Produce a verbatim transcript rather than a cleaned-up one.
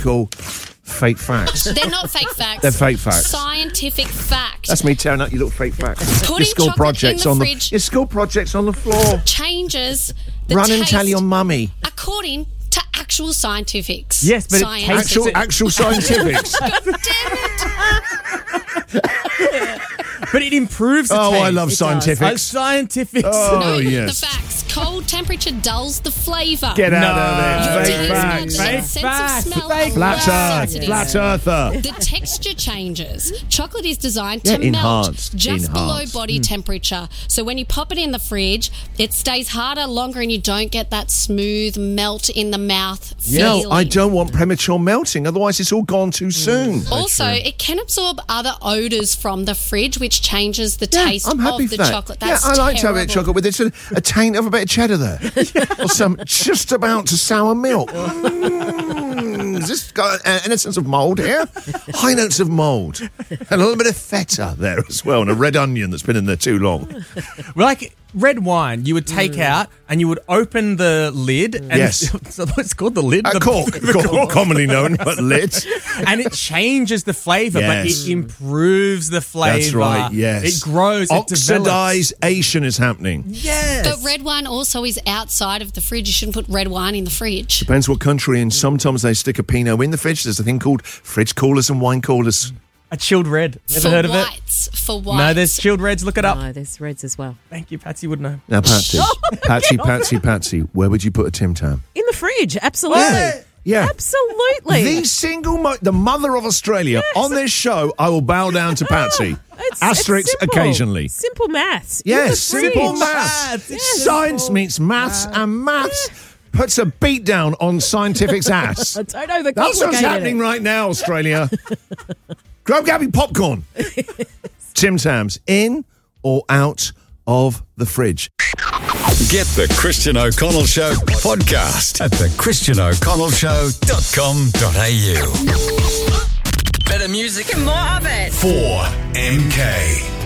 call fake facts. They're not fake facts. They're fake facts. Scientific fact. That's me tearing up your little fake facts. Putting your school chocolate projects in the on fridge the your school projects on the floor. changes the Run taste and tell your mummy. according to actual scientifics. Yes, but it Science. tastes- Actual actual scientifics. God damn it. But it improves the Oh, taste. I love It does. scientifics. Uh, scientifics. Oh, No, yes. the facts. Cold temperature dulls the flavour. Get out No. of it. Your Fake taste facts. buds and Fake sense facts. of smell Fake are Flat less earth. sensitive. Flat earther. The texture changes. Chocolate is designed Yeah, to melt enhanced. just below Enhanced. body temperature. So when you pop it in the fridge, it stays harder longer and you don't get that smooth melt in the mouth feeling. No, I don't want premature melting. Otherwise, it's all gone too soon. Also, it can absorb other odours from the fridge, which changes the Yeah, taste I'm happy of for the that. chocolate. That's yeah, I like to have a bit terrible. of chocolate with it. A, a taint of a bit of cheddar there. Or some just about to sour milk. Mm, has this got uh, innocence of mould here? High notes of mould. And a little bit of feta there as well. And a red onion that's been in there too long. Like red wine, you would take out and you would open the lid. And Yes. so what's called the lid? A the cork, the cork, commonly known, but lit. And it changes the flavour, but Yes. it improves the flavour. That's right, yes. It grows, it develops. Oxidization is happening. Yes. But red wine also is outside of the fridge. You shouldn't put red wine in the fridge. Depends what country, and sometimes they stick a Pinot in the fridge. There's a thing called fridge coolers and wine coolers. A chilled red. Ever for heard of it? whites, For whites. No, there's chilled reds. Look it up. No, there's reds as well. Thank you, Patsy would know. Now, Patsy, Patsy, Patsy, Patsy, where would you put a Tim Tam? In the fridge, absolutely. Yeah. Yeah. Absolutely. The single, mo- the mother of Australia. Yes. On this show, I will bow down to Patsy. It's, Asterix it's simple. occasionally. Simple maths. In Yes, the fridge. simple maths. Maths. It's Science simple meets maths, and maths puts a beat down on scientific's ass. I don't overcomplicate That's what's happening it. right now, Australia. Grab Gabby popcorn. Tim Tams, in or out of the fridge? Get the Christian O'Connell Show podcast at the christian o'connell show dot com dot a u. Better music And more of it. four M K.